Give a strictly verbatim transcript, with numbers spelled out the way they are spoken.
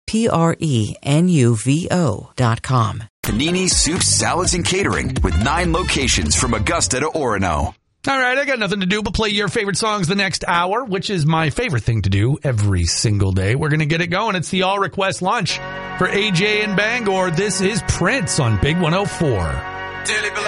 P R E N U V O dot com. Panini Soups, Salads, and Catering with nine locations from Augusta to Orono. All right, I got nothing to do but play your favorite songs the next hour, which is my favorite thing to do every single day. We're going to get it going. It's the All Request Lunch for A J in Bangor. This is Prince on Big one oh four.